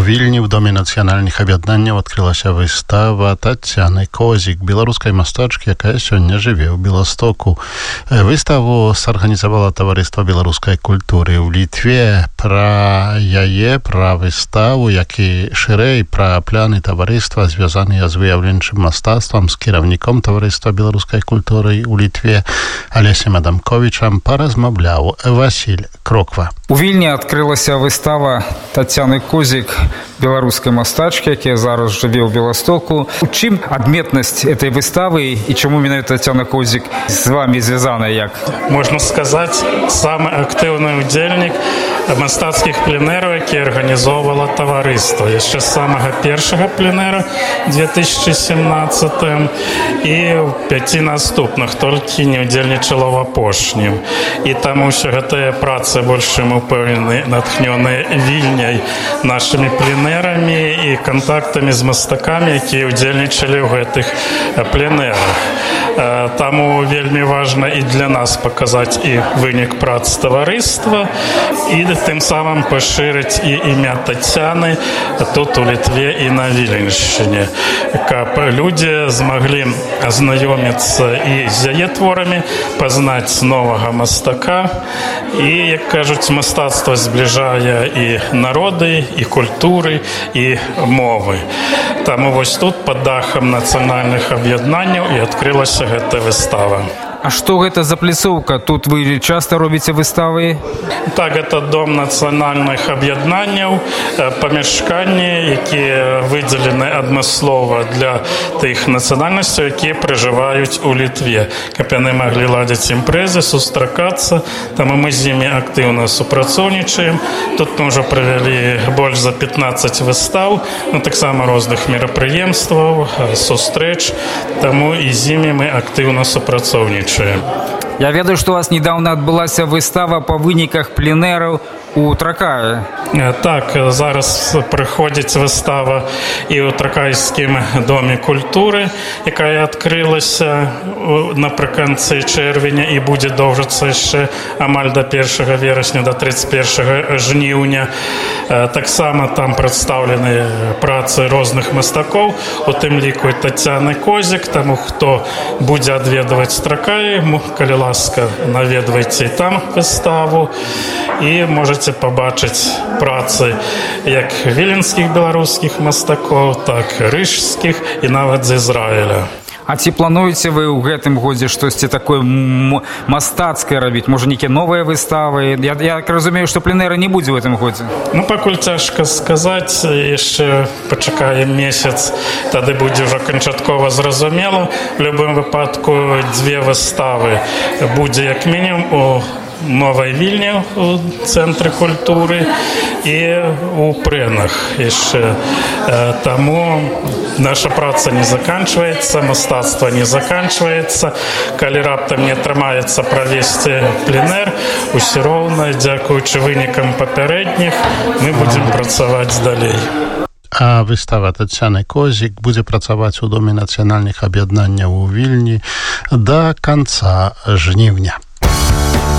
Вільні ў Доме нацыянальных аб'яднанняў адкрылася выстава Тацяны Козік, беларускай мастачкі, якая сёння жыве ў Беластоку. Выставу сарганізавала таварыства беларускай культуры ў Літве. Пра яе, пра выставу, як і шырэй пра пляны таварыства, звязаныя з выяўленчым мастацтвам, з кіраўніком таварыства беларускай культуры ў Літве Алесем Адамковічам паразмаўляў Васіль Кроква. У Вільні адкрылася выстава Тацяны Козік, беларускай мастачкі, якая зараз жыве ў Беластоку. У чым адметнасць этой выставы і чаму менавіта Тацяна Козік з вами звязана як? Можна сказаць, самы актыўны ўдзельнік мастацкіх пленэраў, які арганізоўвала таварыства. Яшчэ з самага першага пленэра 2017 і ў 5 наступных, толькі не ўдзельнічала ў апошнім. І таму ўсё гэтыя працы больш чым упэўнены, натхнёныя Вільняй, нашымі пленэрамі і кантактамі з мастакамі, якія ўдзельнічалі ў гэтых пленэрах. Таму вельмі важна і для нас паказаць і вынік прац таварыства, і тым самым пашырыць і імя Тацяны тут у Літве і на Віленшчыне, каб людзі змаглі азнаёміцца і з яе творамі, пазнаць новага мастака. І, як кажуць, мастацтва збліжае і народы, і культуры, і мовы. Таму вось тут пад дахам нацыянальных аб'яднанняў і адкрылася гэта выстава. А што гэта за пляцоўка? Тут вы часта робіце выставы? Так, гэта Дом нацыянальных аб'яднанняў, памяшканні, якія выдзелены адмыслова для тых нацыянальнасцяў, якія пражываюць у Літве, каб яны маглі ладзіць імпрэзы, сустракацца. Таму мы з імі актыўна супрацоўнічаем. Тут мы ўжо правялі больш за 15 выстаў, таксама розных мерапрыемстваў, сустрэч. Таму і з імі мы актыўна супрацоўнічаем. Я ведаю, што у вас недавно адбылася выстава па выніках пленэраў у Тракаі. Так, зараз прыходзіць выстава і ў Тракайскім доме культуры, якая адкрылася напрыканцы чэрвеня і будзе доўжыцца яшчэ амаль да 1 верасня, да 31 жніўня. Таксама там прадстаўлены працы розных мастакоў, у тым ліку і Тацяны Козік. Таму хто будзе адведваць Тракаі, калі ласка, наведвайце там выставу і можаце пабачыць працы як віленскіх беларускіх мастакоў, так рыжскіх і нават з Ізраіля. А ці плануеце вы ў гэтым годзе штосьці такое мастацкае рабіць? Можа, нейкія новыя выставы? Я разумею, што пленэра не будзе ў гэтым годзе. Пакуль цяжка сказаць, яшчэ пачакаем месяц, тады будзе ўжо канчаткова зразумела. У любым выпадку 2 выставы будзе як мінімум у Новай Вільні у Цэнтры культуры і у Прэнах яшчэ. Таму наша праца не заканчваецца, мастацтва не заканчваецца. Калі раптам не атрымаецца правесці пленэр, усё роўна, дзякуючы вынікам папярэдніх, мы будзем працаваць далей. А выстава Тацяны Козік будзе працаваць у Доме нацыянальных аб'яднанняў у Вільні да канца жніўня.